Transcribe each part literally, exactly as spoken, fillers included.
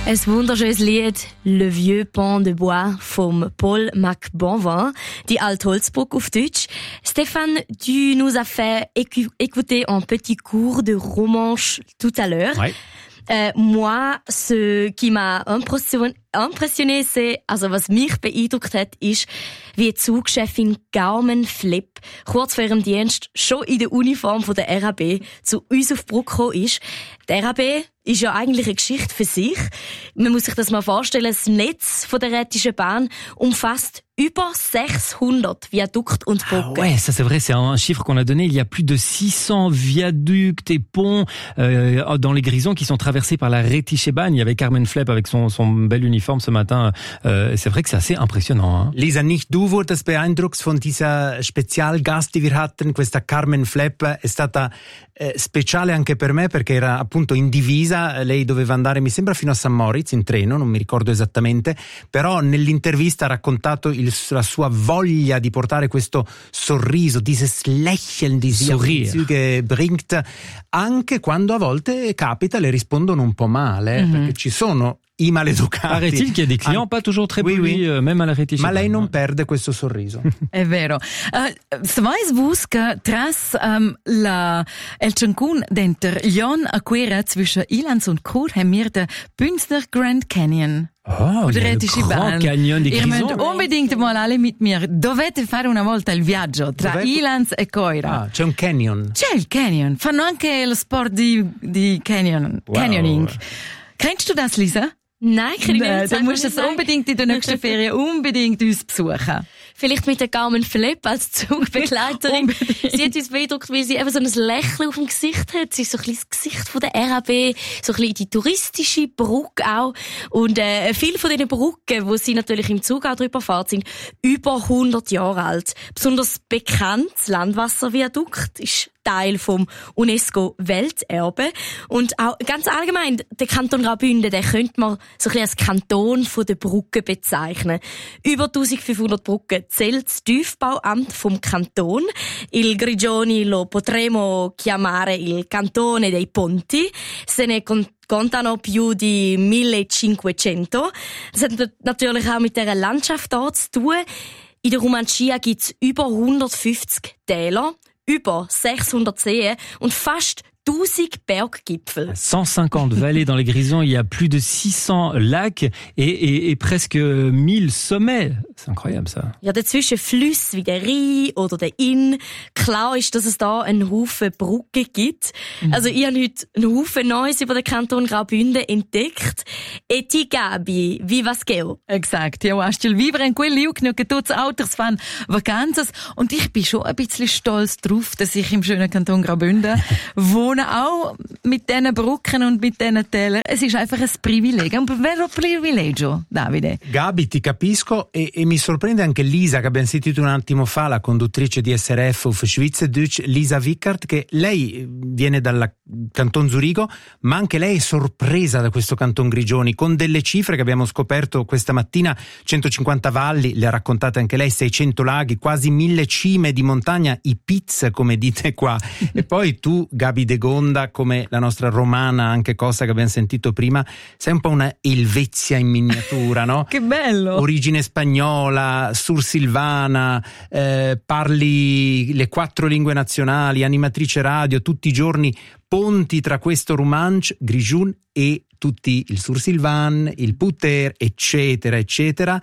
Ein wunderschönes Lied, Le Vieux Pont de Bois vom Paul McBonvin, die Altholzbrücke auf Deutsch. Stéphane, tu nous as fait écouter un petit cours de romanche tout à l'heure. Ouais. Euh, moi, ce qui m'a impression- impressionné, c'est, also was mich beeindruckt hat, ist, wie die Zugchefin Carmen Flipp kurz vor ihrem Dienst schon in der Uniform von der R A B zu uns auf die Brücke gekommen ist. Die R A B ist ja eigentlich eine Geschichte für sich. Man muss sich das mal vorstellen, das Netz von der Rhätischen Bahn umfasst über sechshundert Viaducte und Brücken. Ah ouais, ça c'est vrai, c'est un chiffre qu'on a donné. Il y a plus de six cents viaducs et ponts euh, dans les Grisons qui sont traversés par la Rhätische Bahn. Il y avait Carmen Flepp avec son, son bel uniforme ce matin. Euh, c'est vrai que c'est assez impressionnant. Hein. Lisa, nicht du wurdest beeindruckt von dieser Spezialgast, die wir hatten. Questa Carmen Flepp è stata eh, speciale anche per me perché era appunto in divisa. Lei doveva andare, mi sembra, fino a San Moritz in treno, non mi ricordo esattamente, però nell'intervista ha raccontato il, la sua voglia di portare questo sorriso, dieses Lächeln, die sie auf die Züge bringt, anche quando a volte capita le rispondono un po' male, mm-hmm. perché ci sono i maleducati. Paraît-il qu'il y a des clients ah, pas toujours très polis, oui, oui. même à la Rhätische Bahn. Ma lei non perde questo sorriso. È vero. Uh, Svais vus che tras um, la El Cancun denter Lion a quera zwischen Ilans und Chur haben wir den Bündner Grand Canyon. Oh, der Rhätische Bahn. Canyon di Ihr müsst unbedingt mal alle mit mir. Dovete fare una volta il viaggio tra Dov'è? Ilans e Coira. Ah, c'è un canyon. C'è il canyon. Fanno anche lo sport di, di canyon, wow. canyoning. Kennst du das, Lisa? Nein, kann ich Nein, nicht. du musst es unbedingt in der nächsten Ferien unbedingt uns besuchen. Vielleicht mit der Carmen Flipp als Zugbegleiterin. Sie hat uns beeindruckt, weil sie eben so ein Lächeln auf dem Gesicht hat. Sie ist so ein bisschen das Gesicht von der R A B, so ein bisschen die touristische Brücke auch. Und äh, viele von diesen Brücken, wo sie natürlich im Zug auch drüber fährt, sind über hundert Jahre alt. Besonders bekannt, das Landwasserviadukt ist Teil vom UNESCO-Welterbe. Und auch ganz allgemein, der Kanton Graubünden, den könnte man so ein bisschen als Kanton von der Brücken bezeichnen. Über eintausendfünfhundert Brücken zählt das Tiefbauamt vom Kanton. Il Grigioni lo potremo chiamare il Cantone dei Ponti. Se ne contano più di millecinquecento. Das hat natürlich auch mit dieser Landschaft dort zu tun. In der Romancia gibt es über hundertfünfzig Täler, über sechshundert Seen und fast tausend Berggipfel. cent cinquante vallées dans les Grisons, il y a plus de six cents lacs et, et, et presque mille sommets. C'est incroyable, ça. Ja, dazwischen Flüsse wie der Rhein oder der Inn. Klar ist, dass es da einen Haufen Brücken gibt. Mhm. Also, ich habe heute einen Haufen Neues über den Kanton Graubünden entdeckt. E ti Gabi, vivas geo. Exakt. Ja, hast du vivere in quel liugno che tutti Autos fahren Vacanzas. Und ich bin schon ein bisschen stolz drauf, dass ich im schönen Kanton Graubünden wohne, auch mit diesen Brücken und mit diesen Tälern. Es ist einfach ein Privilegio, un vero privilegio, Davide. Gabi, ti capisco e, e mi sorprende anche Lisa, che abbiamo sentito un attimo fa, la conduttrice di S R F auf Schweizerdeutsch, Lisa Wickert, che lei viene dal Canton Zurigo, ma anche lei è sorpresa da questo Canton Grigioni, con delle cifre che abbiamo scoperto questa mattina: centocinquanta valli, le ha raccontate anche lei, seicento laghi, quasi mille cime di montagna, i Piz, come dite qua. E poi tu, Gabi De Gonda, come la nostra romana, anche Costa, che abbiamo sentito prima, sei un po' una Elvezia in miniatura, no? Che bello! Origine spagnola, sursilvana, eh, parli le quattro lingue nazionali, animatrice radio, tutti i giorni ponti tra questo Romanche, Grigion e tutti il sursilvan, il puter, eccetera, eccetera.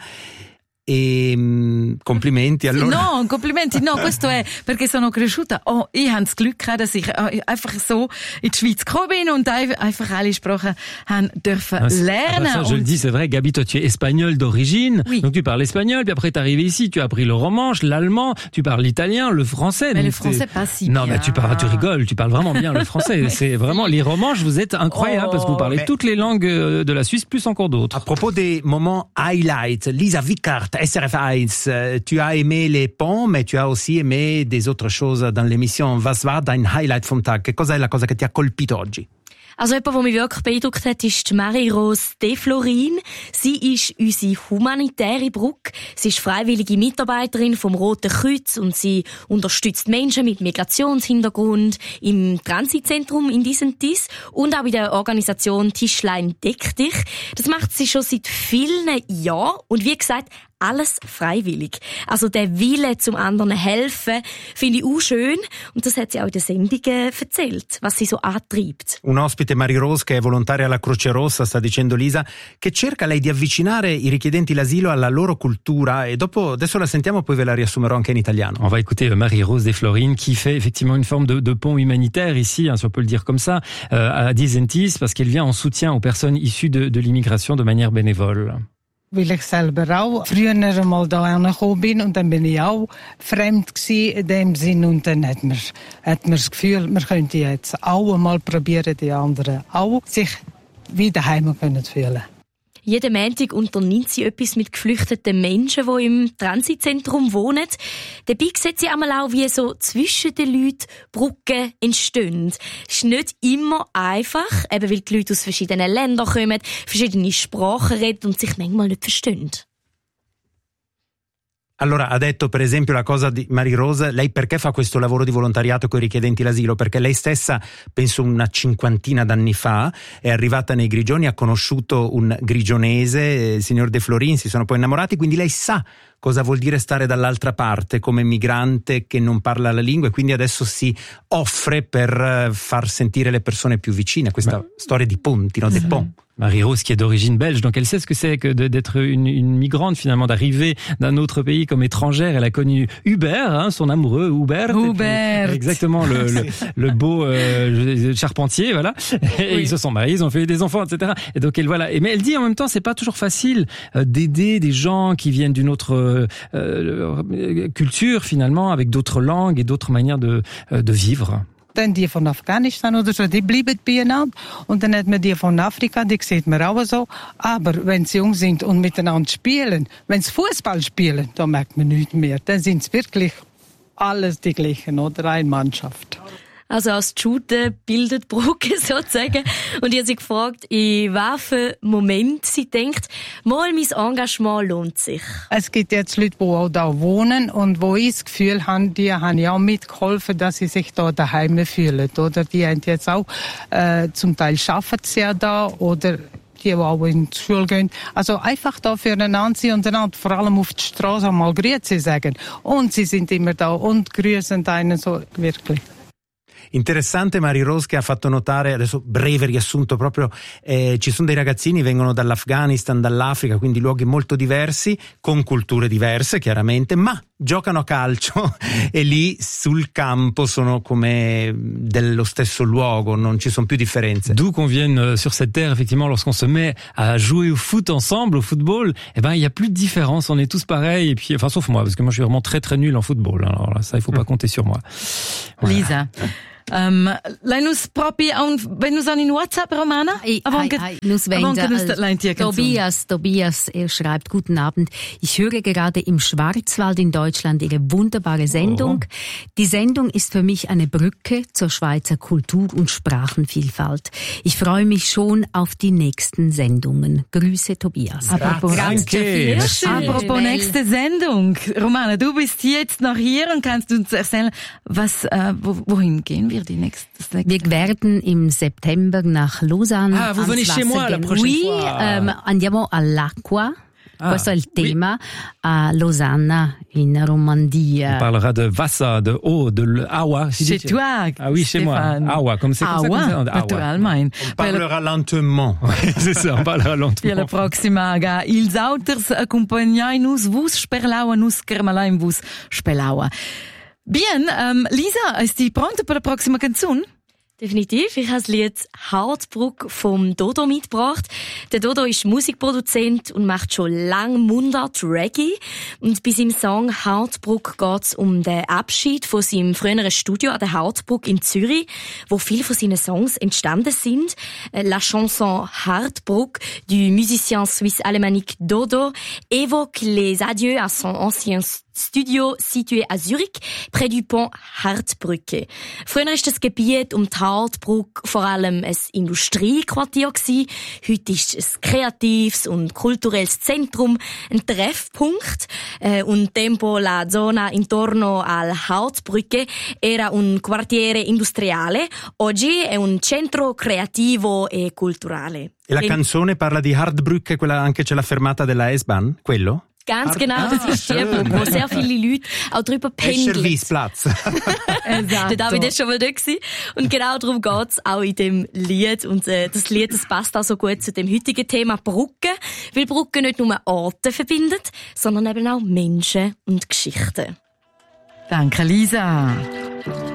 E um, complimenti allora. No, complimenti, no, questo è perché sono cresciuta. Oh, ich habe das Glück gehabt, dass ich einfach so in die Schweiz gekommen bin und einfach alle Sprachen haben dürfen ah, lernen. Ah bah ça, je le dis, c'est vrai, Gabi, toi tu es espagnole d'origine, oui. Donc tu parles espagnol, puis après t'es arrivé ici, tu as appris le romanche, l'allemand, tu parles l'italien, le français. Mais donc le français pas si non, bien. mais tu parles, tu rigoles, tu parles vraiment bien le français. C'est vraiment, les romanches, vous êtes incroyables, oh, parce que vous parlez mais... toutes les langues de la Suisse, plus encore d'autres. À propos des moments highlights, Lisa Wickert, S R F eins, tu as aimé les ponts, mais tu as aussi aimé des autres choses dans l'émission. Was war dein Highlight vom Tag? Che cosa è la cosa che ti ha colpito oggi? Also jemand, der mich wirklich beeindruckt hat, ist Marie-Rose Deflorin. Sie ist unsere humanitäre Brücke. Sie ist freiwillige Mitarbeiterin vom Roten Kreuz und sie unterstützt Menschen mit Migrationshintergrund im Transitzentrum in Disentis und auch bei der Organisation Tischlein Deck dich. Das macht sie schon seit vielen Jahren und wie gesagt, alles freiwillig. Also der Wille zum anderen helfen, finde ich auch schön. Und das hat sie auch in den Sendungen erzählt, was sie so antreibt. Un ospite, Marie-Rose, che è volontaria alla Croce Rossa, sta dicendo Lisa, che cerca lei di avvicinare i richiedenti l'asilo alla loro cultura e dopo, adesso la sentiamo, poi ve la riassumerò anche in italiano. On va écouter Marie-Rose Deflorin qui fait effectivement une forme de, de pont humanitaire ici, hein, si on peut le dire comme ça, euh, à Disentis, parce qu'elle vient en soutien aux personnes issues de, de l'immigration de manière bénévole. Weil ich selber auch früher einmal da angekommen bin und dann bin ich auch fremd gewesen in dem Sinn und dann hat man, hat man das Gefühl, man könnte jetzt auch einmal probieren, die anderen auch sich wieder heim können fühlen. Jeden Montag unternimmt sie etwas mit geflüchteten Menschen, die im Transitzentrum wohnen. Dabei sieht sie einmal auch, wie so zwischen den Leuten Brücken entstehen. Es ist nicht immer einfach, eben weil die Leute aus verschiedenen Ländern kommen, verschiedene Sprachen reden und sich manchmal nicht verstehen. Allora, ha detto per esempio la cosa di Marie-Rose, lei perché fa questo lavoro di volontariato con i richiedenti l'asilo? Perché lei stessa, penso una cinquantina d'anni fa, è arrivata nei Grigioni, ha conosciuto un grigionese, il signor Deflorin, si sono poi innamorati, quindi lei sa cosa vuol dire stare dall'altra parte come migrante che non parla la lingua e quindi adesso si offre per far sentire le persone più vicine. Questa Beh. storia di ponti, no? Des ponts. Marie-Rose qui est d'origine belge, donc elle sait ce que c'est que d'être une, une migrante finalement, d'arriver d'un autre pays comme étrangère. Elle a connu Hubert, hein, son amoureux Hubert. Hubert. Exactement, le, le, le beau euh, charpentier, voilà. Et oui. Ils se sont mariés, ils ont fait des enfants, et cetera. Et donc elle voilà. Et mais elle dit en même temps, c'est pas toujours facile euh, d'aider des gens qui viennent d'une autre euh, culture finalement, avec d'autres langues et d'autres manières de, euh, de vivre. Dann die von Afghanistan oder so, die bleiben beieinander. Und dann hat man die von Afrika, die sieht man auch so. Aber wenn sie jung sind und miteinander spielen, wenn sie Fußball spielen, dann merkt man nichts mehr. Dann sind es wirklich alles die gleichen, oder? Eine Mannschaft. Also als Shooter bildet Brücke sozusagen. Und ich habe sie gefragt, in welchem Moment sie denkt, mal mein Engagement lohnt sich. Es gibt jetzt Leute, die auch da wohnen und wo ich das Gefühl habe, die haben ja auch mitgeholfen, dass sie sich da daheim fühlen. Oder die haben jetzt auch, äh, zum Teil arbeiten sie ja da oder die, die auch in die Schule gehen. Also einfach da füreinander sein und einander vor allem auf die Straße mal Grüezi sagen. Und sie sind immer da und grüßen einen so wirklich. Interessante Marie-Rose che ha fatto notare, adesso breve riassunto proprio, eh, ci sono dei ragazzini, vengono dall'Afghanistan, dall'Africa, quindi luoghi molto diversi, con culture diverse chiaramente, ma giocano a calcio e lì sul campo sono come dello stesso luogo, non ci sono più differenze. D'où qu'on vienne sur cette terre, effectivement, lorsqu'on se met à jouer au foot ensemble, au football, eh ben, il y a plus de différence, on est tous pareils, et puis, enfin, sauf moi, parce que moi, je suis vraiment très, très nul en football, alors là, ça, il faut pas compter sur moi. Voilà. Lisa. Um, lei nus propi un wenn nus an in WhatsApp Romana ai, ai, ai, nus wende, Tobias Tobias er schreibt: Guten Abend, ich höre gerade im Schwarzwald in Deutschland Ihre wunderbare Sendung. Oh. Die Sendung ist für mich eine Brücke zur Schweizer Kultur- und Sprachenvielfalt. Ich freue mich schon auf die nächsten Sendungen. Grüße, Tobias. Apropos, Danke. Apropos nächste Sendung, Romana, du bist jetzt noch hier und kannst uns erzählen, was äh, wohin gehen wir? Die nächste, nächste Wir werden im September nach Lausanne. Ah, vous venez chez moi la prochaine oui, fois. Um, andiamo all'acqua. Ah, questo è il oui. tema a Lausanne in Romandie. On parlera de Vassa, de eau, de awa. Chez toi, Ah oui, chez Stéphane. moi. Awa, comme c'est comme ça qu'on dit. Naturalmente. On parlera lentement. C'est ça, on parlera lentement. E la prossima ga ils auters accompagnai nus vus sperlaua nus kermalaim vus spelaua. Bien, um, Lisa, ist die pronta per la prossima canzone? Definitiv. Ich habe das Lied «Hartbrück» vom Dodo mitgebracht. Der Dodo ist Musikproduzent und macht schon lange Mundart Reggae. Und bei seinem Song «Hartbrück» geht es um den Abschied von seinem früheren Studio an der Hartbrück in Zürich, wo viele von seinen Songs entstanden sind. La chanson «Hartbrück» du musicien suisse alémanique Dodo évoque les adieux à son ancien studio situé à Zürich, près du Pont Hardbrücke. Früher war das Gebiet um die Hardbrücke vor allem ein Industriequartier gewesen. Heute ist es ein kreatives und kulturelles Zentrum, ein Treffpunkt. Eh, un tempo la zona intorno al Hardbrücke era un quartiere industriale, oggi è un centro creativo e culturale. E la canzone parla di Hardbrücke, quella anche c'è la fermata della S-Bahn, quello? Ganz Hard- genau, das ist die, wo, wo sehr viele Leute auch drüber pendeln. Escherwiesplatz. Der David ist schon mal da gewesen. Und genau darum geht's auch in dem Lied. Und äh, das Lied, das passt auch so gut zu dem heutigen Thema Brücken, weil Brücken nicht nur Orte verbindet, sondern eben auch Menschen und Geschichten. Danke, Lisa.